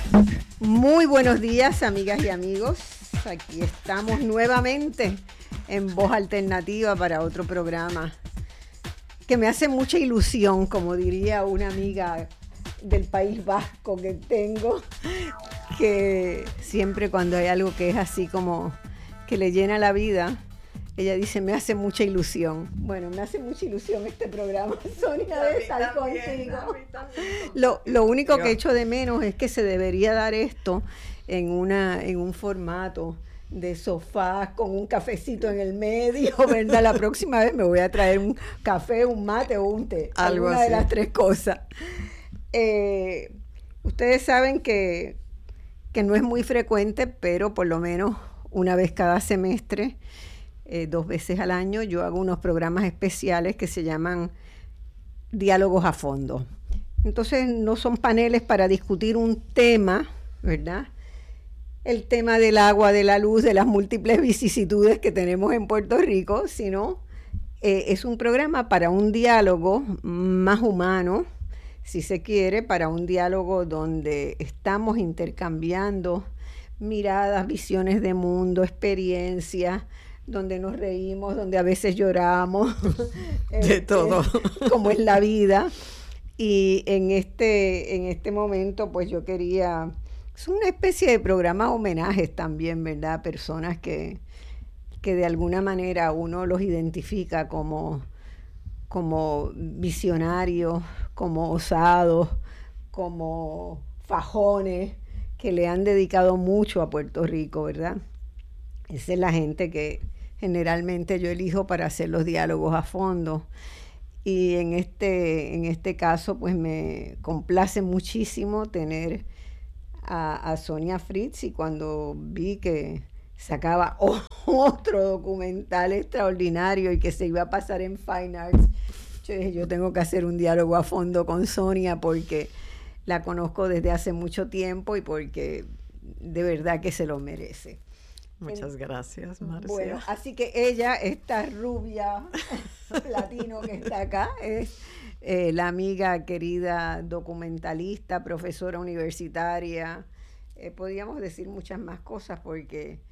Muy buenos días, amigas y amigos. Aquí estamos nuevamente en Voz Alternativa para otro programa que me hace mucha ilusión, como diría una amiga del País Vasco que tengo, que siempre cuando hay algo que es así como que le llena la vida, ella dice, me hace mucha ilusión. Bueno, me hace mucha ilusión este programa, Sonia, de estar contigo. Lo único que echo de menos es que se debería dar esto en un formato de sofás con un cafecito en el medio, ¿verdad? La próxima vez me voy a traer un café, un mate o un té. Alguna de las tres cosas. Ustedes saben que no es muy frecuente, pero por lo menos una vez cada semestre, 2 veces al año, yo hago unos programas especiales que se llaman Diálogos a Fondo. Entonces no son paneles para discutir un tema, ¿verdad? El tema del agua, de la luz, de las múltiples vicisitudes que tenemos en Puerto Rico, sino es un programa para un diálogo más humano, si se quiere, para un diálogo donde estamos intercambiando miradas, visiones de mundo, experiencias, donde nos reímos, donde a veces lloramos. De todo. Como es la vida. Y en este momento, pues yo quería... Es una especie de programa homenajes también, ¿verdad? Personas que de alguna manera uno los identifica como visionarios, como osados, como fajones, que le han dedicado mucho a Puerto Rico, ¿verdad? Esa es la gente que generalmente yo elijo para hacer los diálogos a fondo. Y en este caso, pues me complace muchísimo tener a Sonia Fritz, y cuando vi que sacaba otro documental extraordinario y que se iba a pasar en Fine Arts, yo dije, yo tengo que hacer un diálogo a fondo con Sonia porque la conozco desde hace mucho tiempo y porque de verdad que se lo merece. Muchas gracias, Marcia. Bueno, así que ella, esta rubia latino que está acá, es la amiga querida documentalista, profesora universitaria. Podríamos decir muchas más cosas porque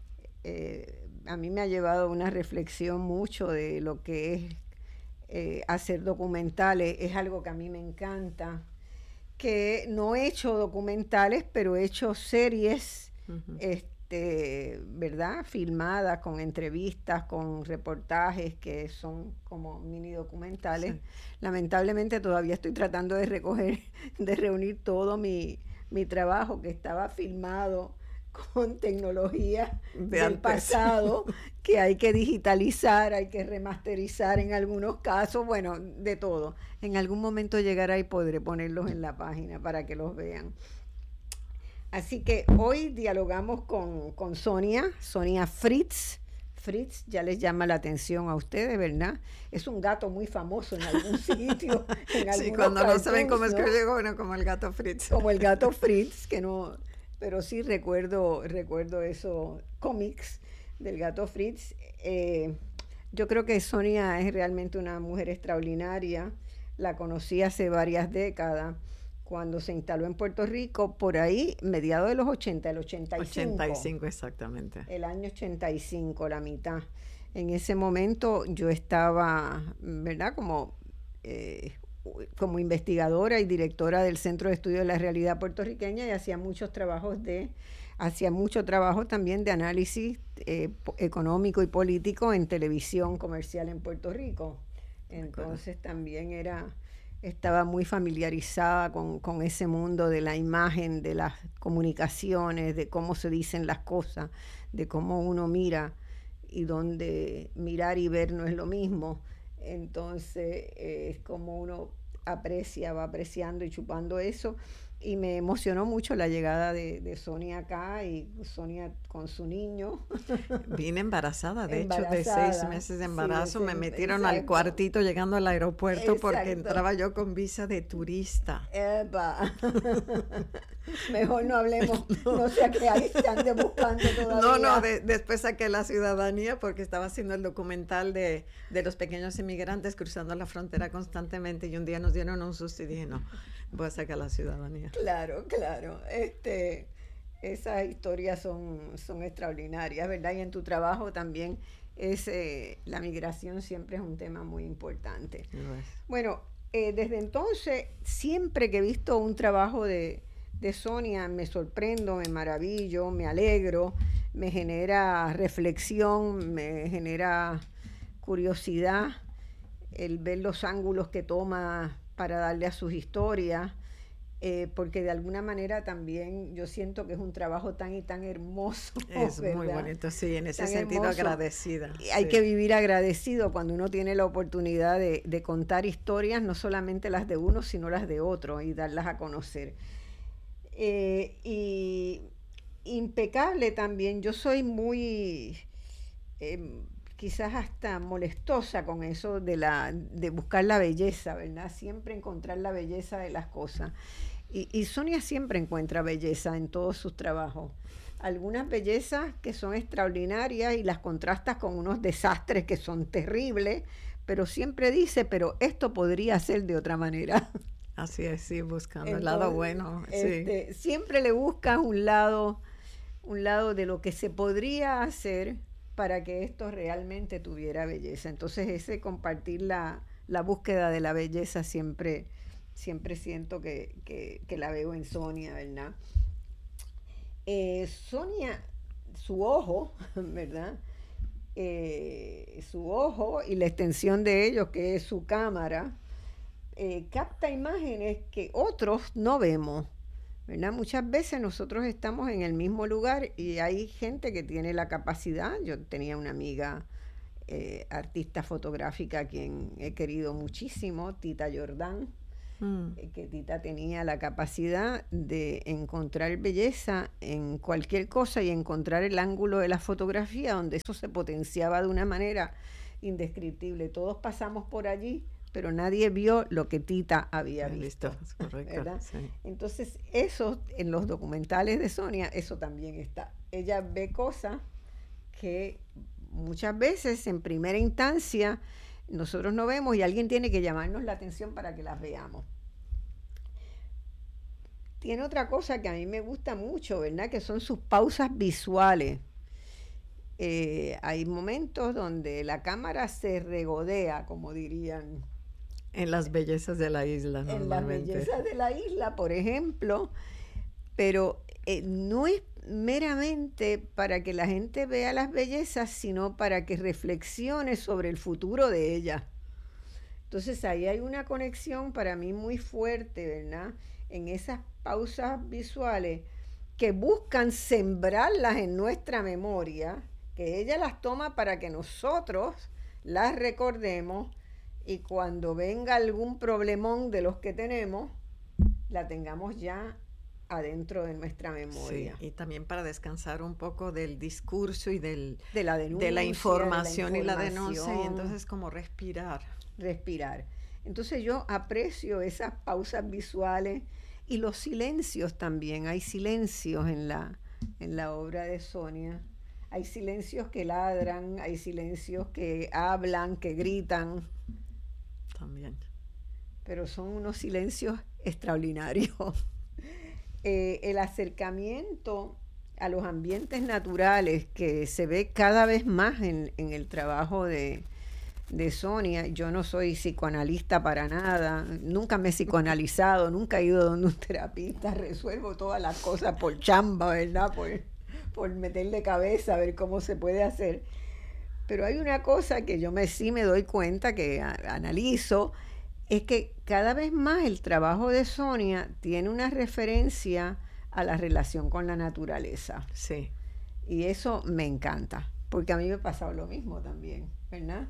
a mí me ha llevado una reflexión mucho de lo que es hacer documentales. Es algo que a mí me encanta, que no he hecho documentales, pero he hecho series, ¿verdad? Filmadas con entrevistas, con reportajes que son como mini documentales. Sí. Lamentablemente todavía estoy tratando de reunir todo mi trabajo que estaba filmado con tecnología del pasado, que hay que digitalizar, hay que remasterizar en algunos casos, bueno, de todo. En algún momento llegará y podré ponerlos en la página para que los vean. Así que hoy dialogamos con Sonia Fritz. Fritz ya les llama la atención a ustedes, ¿verdad? Es un gato muy famoso en algún sitio. Sí, cuando cartoons, no saben cómo es que llegó, bueno, como el gato Fritz. Como el gato Fritz, que no... Pero sí recuerdo esos cómics del gato Fritz. Yo creo que Sonia es realmente una mujer extraordinaria. La conocí hace varias décadas, cuando se instaló en Puerto Rico, por ahí, mediados de los 80, el 85. 85, exactamente. El año 85, la mitad. En ese momento yo estaba, ¿verdad?, como investigadora y directora del Centro de Estudio de la Realidad Puertorriqueña, y hacía mucho trabajo también de análisis económico y político en televisión comercial en Puerto Rico. Entonces también estaba muy familiarizada con ese mundo de la imagen, de las comunicaciones, de cómo se dicen las cosas, de cómo uno mira y donde mirar y ver no es lo mismo. Entonces es como uno va apreciando y chupando eso. Y me emocionó mucho la llegada de Sonia acá, y Sonia con su niño. Vine embarazada, de hecho, de 6 meses de embarazo. Sí, me metieron exacto. Al cuartito llegando al aeropuerto, exacto. Porque entraba yo con visa de turista. ¡Epa! Mejor no hablemos, no sé a qué ahí se ande buscando todavía. No, después saqué la ciudadanía porque estaba haciendo el documental de los pequeños inmigrantes cruzando la frontera constantemente y un día nos dieron un susto y dije, no, voy a sacar la ciudadanía. Claro. Esas historias son extraordinarias, ¿verdad? Y en tu trabajo también la migración siempre es un tema muy importante. Bueno, desde entonces, siempre que he visto un trabajo de Sonia, me sorprendo, me maravillo, me alegro, me genera reflexión, me genera curiosidad el ver los ángulos que toma para darle a sus historias, porque de alguna manera también yo siento que es un trabajo tan y tan hermoso. Es ¿verdad? Muy bonito, sí, en ese tan sentido hermoso. Agradecida. Hay que vivir agradecido cuando uno tiene la oportunidad de contar historias, no solamente las de uno, sino las de otro, y darlas a conocer. Y impecable también, yo soy muy quizás hasta molestosa con eso de buscar la belleza, ¿verdad? Siempre encontrar la belleza de las cosas. Y Sonia siempre encuentra belleza en todos sus trabajos. Algunas bellezas que son extraordinarias y las contrastas con unos desastres que son terribles, pero siempre dice, pero esto podría ser de otra manera. Así es, sí, buscando entonces, el lado bueno. Sí. Siempre le buscas un lado de lo que se podría hacer para que esto realmente tuviera belleza. Entonces ese compartir la búsqueda de la belleza siempre siento que la veo en Sonia, ¿verdad? Sonia, su ojo, ¿verdad? Su ojo y la extensión de ellos, que es su cámara, capta imágenes que otros no vemos, ¿verdad? Muchas veces nosotros estamos en el mismo lugar y hay gente que tiene la capacidad. Yo tenía una amiga artista fotográfica a quien he querido muchísimo, Tita Jordán, que Tita tenía la capacidad de encontrar belleza en cualquier cosa y encontrar el ángulo de la fotografía donde eso se potenciaba de una manera indescriptible. Todos pasamos por allí, pero nadie vio lo que Tita había visto. Es correcto, ¿verdad? Sí. Entonces, eso en los documentales de Sonia, eso también está. Ella ve cosas que muchas veces en primera instancia nosotros no vemos y alguien tiene que llamarnos la atención para que las veamos. Tiene otra cosa que a mí me gusta mucho, ¿verdad? Que son sus pausas visuales. Hay momentos donde la cámara se regodea, como dirían. En las bellezas de la isla, normalmente. En las bellezas de la isla, por ejemplo, pero no es meramente para que la gente vea las bellezas, sino para que reflexione sobre el futuro de ellas. Entonces ahí hay una conexión para mí muy fuerte, ¿verdad? En esas pausas visuales que buscan sembrarlas en nuestra memoria, que ella las toma para que nosotros las recordemos y cuando venga algún problemón de los que tenemos, la tengamos ya adentro de nuestra memoria. Sí, y también para descansar un poco del discurso y de la denuncia, de la información y la denuncia, y entonces como respirar. Entonces yo aprecio esas pausas visuales y los silencios también. Hay silencios en la obra de Sonia. Hay silencios que ladran, hay silencios que hablan, que gritan. También. Pero son unos silencios extraordinarios. El acercamiento a los ambientes naturales que se ve cada vez más en el trabajo de Sonia. Yo no soy psicoanalista para nada, nunca me he psicoanalizado, nunca he ido donde un terapista, resuelvo todas las cosas por chamba, ¿verdad? Por meterle cabeza a ver cómo se puede hacer. Pero hay una cosa que yo sí me doy cuenta, que analizo, es que cada vez más el trabajo de Sonia tiene una referencia a la relación con la naturaleza. Sí. Y eso me encanta, porque a mí me ha pasado lo mismo también, ¿verdad?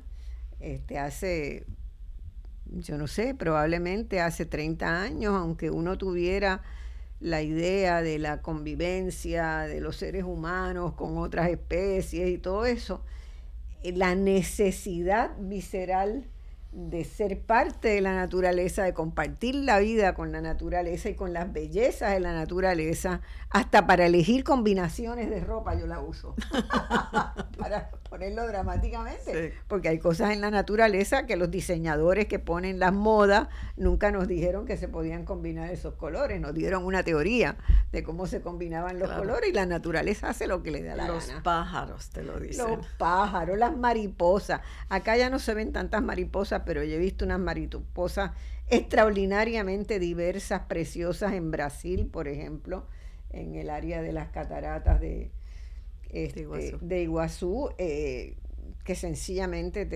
Hace, yo no sé, probablemente hace 30 años, aunque uno tuviera la idea de la convivencia de los seres humanos con otras especies y todo eso, la necesidad visceral de ser parte de la naturaleza, de compartir la vida con la naturaleza y con las bellezas de la naturaleza, hasta para elegir combinaciones de ropa yo la uso, para ponerlo dramáticamente, sí. Porque hay cosas en la naturaleza que los diseñadores que ponen las modas nunca nos dijeron que se podían combinar esos colores, nos dieron una teoría de cómo se combinaban los colores y la naturaleza hace lo que le da la gana. Los pájaros te lo dicen. Los pájaros, las mariposas. Acá ya no se ven tantas mariposas, pero yo he visto unas mariposas extraordinariamente diversas, preciosas en Brasil, por ejemplo, en el área de las cataratas de Iguazú, que sencillamente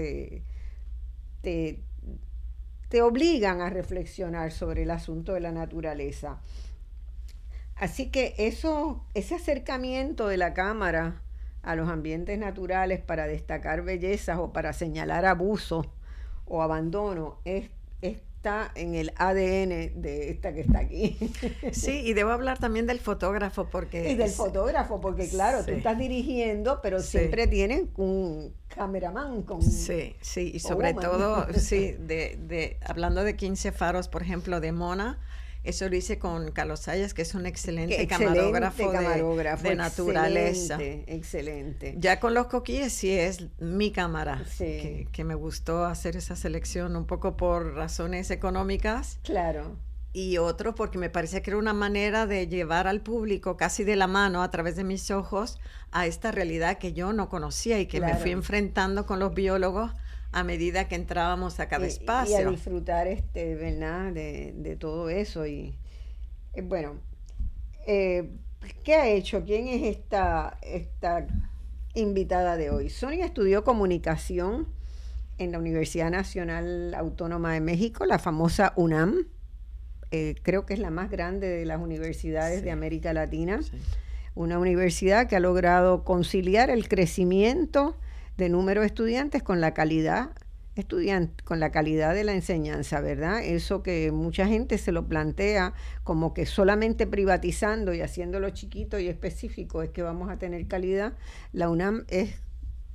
te obligan a reflexionar sobre el asunto de la naturaleza. Así que ese acercamiento de la cámara a los ambientes naturales para destacar bellezas o para señalar abuso o abandono está en el ADN de esta que está aquí. Sí, y debo hablar también del fotógrafo porque... Y del fotógrafo, porque claro, sí. Tú estás dirigiendo, pero sí. Siempre tienes un cameraman con... Sí, y sobre todo, sí, hablando de 15 faros, por ejemplo, de Mona, eso lo hice con Carlos Sayas, que es un excelente camarógrafo de naturaleza. Excelente. Ya con los coquíes sí es mi cámara, sí. que me gustó hacer esa selección un poco por razones económicas. Claro. Y otro porque me parecía que era una manera de llevar al público casi de la mano a través de mis ojos a esta realidad que yo no conocía y que me fui enfrentando con los biólogos a medida que entrábamos a cada espacio. Y a disfrutar, ¿verdad? De todo eso. Y bueno, ¿qué ha hecho? ¿Quién es esta invitada de hoy? Sonia estudió comunicación en la Universidad Nacional Autónoma de México, la famosa UNAM. Creo que es la más grande de las universidades de América Latina. Sí. Una universidad que ha logrado conciliar el crecimiento de número de estudiantes con la calidad de la enseñanza, ¿verdad? Eso que mucha gente se lo plantea como que solamente privatizando y haciéndolo chiquito y específico es que vamos a tener calidad. La UNAM es